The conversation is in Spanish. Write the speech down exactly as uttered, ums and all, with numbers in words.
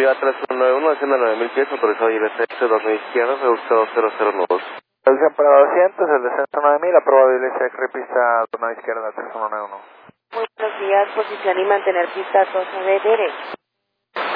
Viva tres uno nueve uno, haciendo nueve mil pies, autorizado y B T S, dos mil izquierda, reducción cero cero nueve. Reducción para doscientos, el descenso nueve mil, aprobado y B T S, repista dos nueve izquierda, tres uno nueve uno. Muy buenos días, posición y mantener pista dos nueve derecha.